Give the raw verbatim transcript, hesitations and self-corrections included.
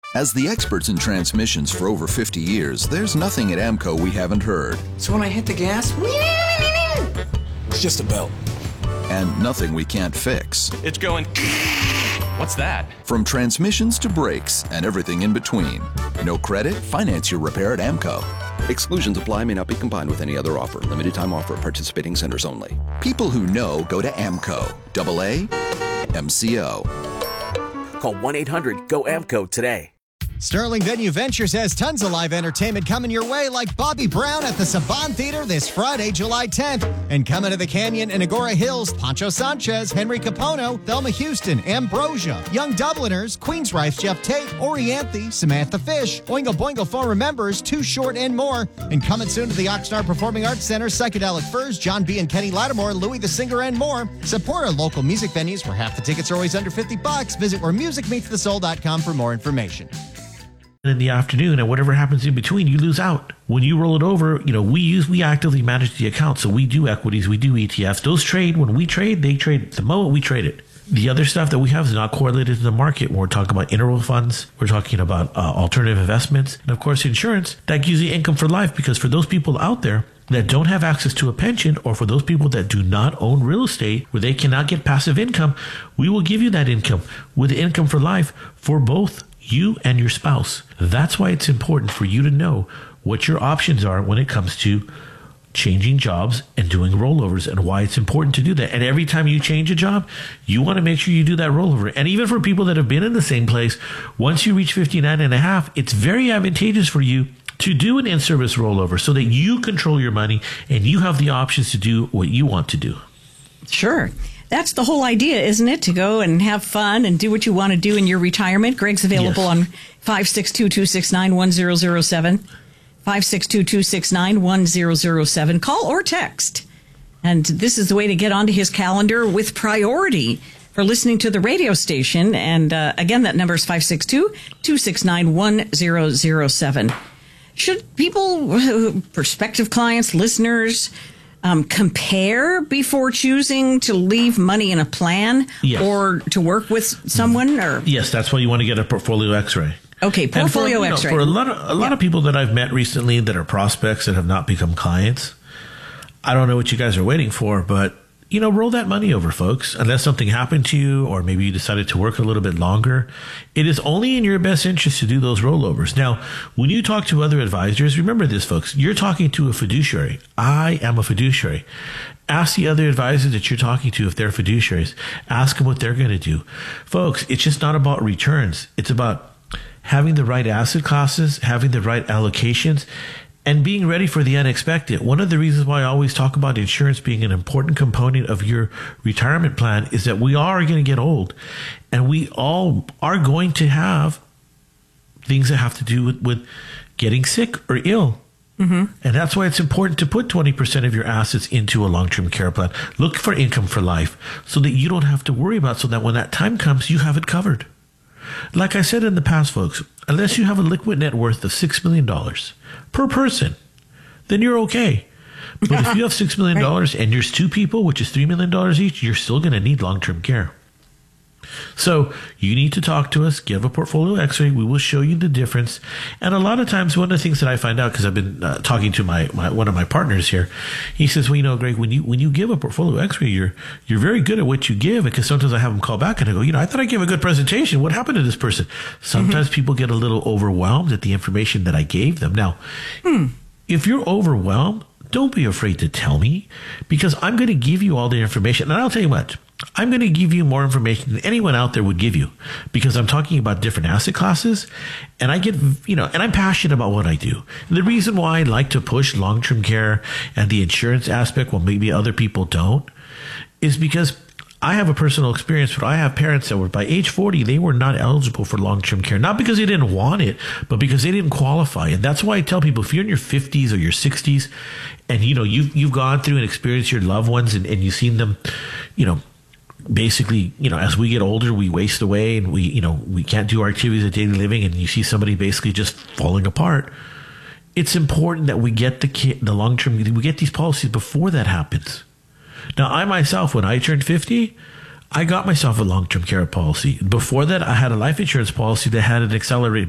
As the experts in transmissions for over fifty years, there's nothing at AMCO we haven't heard. So when I hit the gas, it's just a belt. And nothing we can't fix. It's going... What's that? From transmissions to brakes and everything in between. No credit? Finance your repair at AMCO. Exclusions apply, may not be combined with any other offer. Limited time offer at participating centers only. People who know go to AMCO. Double A M C O. Call one eight hundred go A M C O today. Sterling Venue Ventures has tons of live entertainment coming your way, like Bobby Brown at the Saban Theater this Friday, July tenth. And coming to the Canyon and Agora Hills, Pancho Sanchez, Henry Capono, Thelma Houston, Ambrosia, Young Dubliners, Queensryche, Jeff Tate, Orianthe, Samantha Fish, Oingo Boingo Former Members, Too Short, and more. And coming soon to the Oxnard Performing Arts Center, Psychedelic Furs, John B. and Kenny Lattimore, Louis the Singer, and more. Support our local music venues where half the tickets are always under fifty bucks. Visit where music meets the soul dot com for more information. In the afternoon, and whatever happens in between, you lose out. When you roll it over, you know, we use, we actively manage the account. So we do equities, we do E T Fs. Those trade, when we trade, they trade the moment we trade it. The other stuff that we have is not correlated to the market. When we're talking about interval funds, we're talking about uh, alternative investments, and of course, insurance. That gives you income for life, because for those people out there that don't have access to a pension, or for those people that do not own real estate where they cannot get passive income, we will give you that income with income for life for both you and your spouse. That's why it's important for you to know what your options are when it comes to changing jobs and doing rollovers, and why it's important to do that. And every time you change a job, you want to make sure you do that rollover. And even for people that have been in the same place, once you reach fifty-nine and a half, it's very advantageous for you to do an in-service rollover so that you control your money and you have the options to do what you want to do. Sure. That's the whole idea, isn't it? To go and have fun and do what you want to do in your retirement. Greg's available yes. on five six two, two six nine, one zero zero seven. five six two, two six nine, one zero zero seven. Call or text. And this is the way to get onto his calendar with priority for listening to the radio station. And uh, again, that number is five six two, two six nine, one zero zero seven. Should people, prospective clients, listeners, Um, compare before choosing to leave money in a plan yes. or to work with someone? Or yes, that's why you want to get a portfolio X-ray. Okay, portfolio for, you know, X-ray. For a lot of a lot yeah. of people that I've met recently that are prospects that have not become clients, I don't know what you guys are waiting for, but you know, roll that money over, folks. Unless something happened to you, or maybe you decided to work a little bit longer, it is only in your best interest to do those rollovers. Now, when you talk to other advisors, remember this, folks. You're talking to a fiduciary. I am a fiduciary. Ask the other advisors that you're talking to if they're fiduciaries. Ask them what they're going to do. Folks, it's just not about returns. It's about having the right asset classes, having the right allocations, and being ready for the unexpected. One of the reasons why I always talk about insurance being an important component of your retirement plan is that we are going to get old, and we all are going to have things that have to do with, with getting sick or ill. Mm-hmm. And that's why it's important to put twenty percent of your assets into a long-term care plan. Look for income for life so that you don't have to worry about, so that when that time comes, you have it covered. Like I said in the past, folks, unless you have a liquid net worth of six million dollars per person, then you're okay. But if you have six million dollars right. and there's two people, which is three million dollars each, you're still going to need long-term care. So you need to talk to us, give a portfolio X-ray. We will show you the difference. And a lot of times, one of the things that I find out, because I've been uh, talking to my, my one of my partners here, he says, well, you know, Greg, when you when you give a portfolio X-ray, you're you're very good at what you give. Because sometimes I have them call back and I go, you know, I thought I gave a good presentation. What happened to this person? Sometimes mm-hmm. people get a little overwhelmed at the information that I gave them. Now, hmm. if you're overwhelmed, don't be afraid to tell me, because I'm going to give you all the information. And I'll tell you what, I'm going to give you more information than anyone out there would give you, because I'm talking about different asset classes, and I get, you know, and I'm passionate about what I do. And the reason why I like to push long-term care and the insurance aspect while maybe other people don't is because I have a personal experience, but I have parents that were by age forty, they were not eligible for long-term care, not because they didn't want it, but because they didn't qualify. And that's why I tell people, if you're in your fifties or your sixties and, you know, you've, you've gone through and experienced your loved ones and, and you've seen them, you know, basically, you know, as we get older, we waste away and we, you know, we can't do our activities of daily living, and you see somebody basically just falling apart. It's important that we get the the long-term, we get these policies before that happens. Now, I myself, when I turned fifty, I got myself a long-term care policy. Before that, I had a life insurance policy that had an accelerated